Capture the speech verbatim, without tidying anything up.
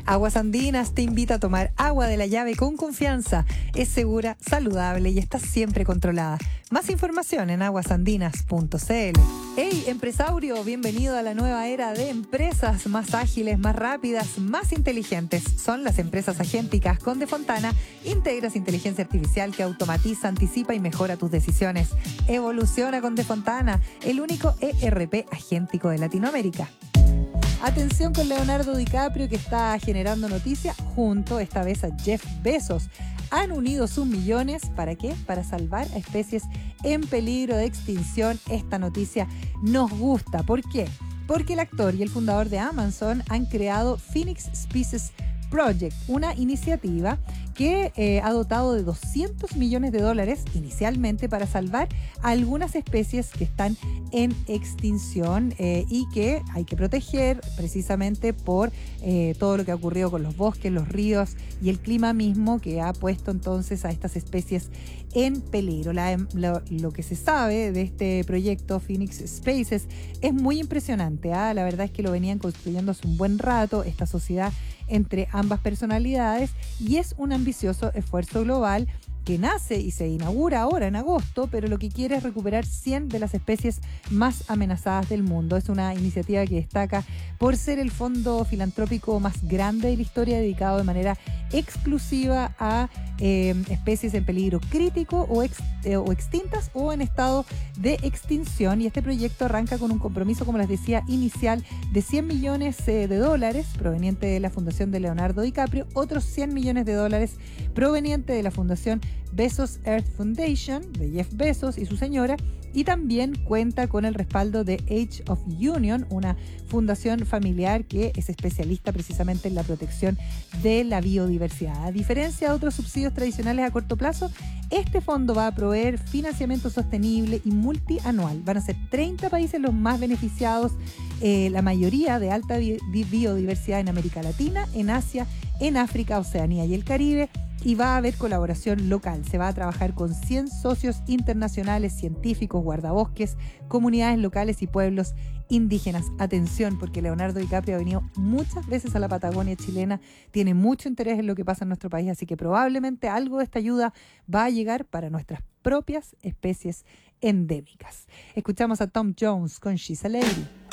Aguas Andinas te invita a tomar agua de la llave con confianza. Es segura, saludable y está siempre controlada. Más información en aguasandinas punto c l. Hey, empresario, bienvenido a la nueva era de empresas más ágiles, más rápidas, más inteligentes. Son las empresas agénticas con Defontana. Integras inteligencia artificial que automatiza, anticipa y mejora tus decisiones. Evoluciona con Defontana, el único E R P agéntico de Latinoamérica. Atención con Leonardo DiCaprio, que está generando noticia junto esta vez a Jeff Bezos. Han unido sus millones, ¿para qué? Para salvar a especies en peligro de extinción. Esta noticia nos gusta. ¿Por qué? Porque el actor y el fundador de Amazon han creado Phoenix Species Project, una iniciativa que eh, ha dotado de doscientos millones de dólares inicialmente para salvar a algunas especies que están en extinción eh, y que hay que proteger precisamente por eh, todo lo que ha ocurrido con los bosques, los ríos y el clima mismo, que ha puesto entonces a estas especies en peligro. La, lo, lo que se sabe de este proyecto Phoenix Spaces es muy impresionante, ¿eh? La verdad es que lo venían construyendo hace un buen rato, esta sociedad entre ambas personalidades, y es un ambicioso esfuerzo global que nace y se inaugura ahora en agosto, pero lo que quiere es recuperar cien de las especies más amenazadas del mundo. Es una iniciativa que destaca por ser el fondo filantrópico más grande de la historia, dedicado de manera exclusiva a eh, especies en peligro crítico o, ex, eh, o extintas o en estado de extinción. Y este proyecto arranca con un compromiso, como les decía, inicial de cien millones eh, de dólares proveniente de la Fundación de Leonardo DiCaprio, otros cien millones de dólares proveniente de la Fundación Bezos Earth Foundation de Jeff Bezos y su señora, y también cuenta con el respaldo de Age of Union, una fundación familiar que es especialista precisamente en la protección de la biodiversidad. A diferencia de otros subsidios tradicionales a corto plazo, este fondo va a proveer financiamiento sostenible y multianual. Van a ser treinta países los más beneficiados, eh, la mayoría de alta bi- biodiversidad en América Latina, en Asia, en África, Oceanía y el Caribe. Y va a haber colaboración local. Se va a trabajar con cien socios internacionales, científicos, guardabosques, comunidades locales y pueblos indígenas. Atención, porque Leonardo DiCaprio ha venido muchas veces a la Patagonia chilena, tiene mucho interés en lo que pasa en nuestro país, así que probablemente algo de esta ayuda va a llegar para nuestras propias especies endémicas. Escuchamos a Tom Jones con She's a Lady.